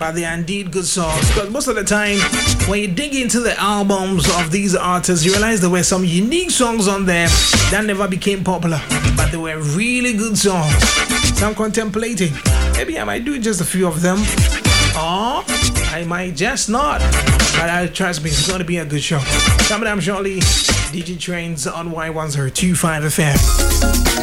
but they are indeed good songs. Because most of the time, when you dig into the albums of these artists, you realize there were some unique songs on there that never became popular, but they were really good songs. So I'm contemplating. Maybe I might do just a few of them, or I might just not. But trust me, it's going to be a good show. Coming up shortly, DJ Trains on Y102.5 FM.